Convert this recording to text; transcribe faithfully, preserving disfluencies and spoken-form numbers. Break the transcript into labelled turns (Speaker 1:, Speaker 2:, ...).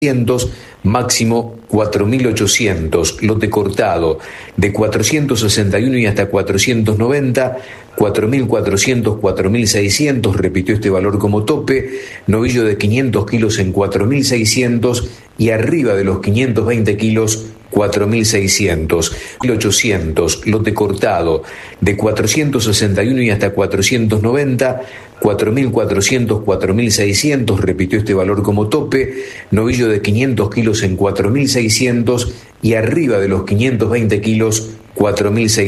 Speaker 1: máximo cuatro mil ochocientos, lote cortado de cuatrocientos sesenta y uno y hasta cuatrocientos noventa, cuatro mil cuatrocientos, cuatro mil seiscientos, repitió este valor como tope, novillo de quinientos kilos en cuatro mil seiscientos y arriba de los quinientos veinte kilos, cuatro mil seiscientos, mil ochocientos, lote cortado de cuatrocientos sesenta y uno y hasta cuatrocientos noventa, cuatro mil cuatrocientos, cuatro mil seiscientos, repitió este valor como tope, novillo de quinientos kilos en cuatro mil seiscientos y arriba de los quinientos veinte kilos, cuatro mil seiscientos.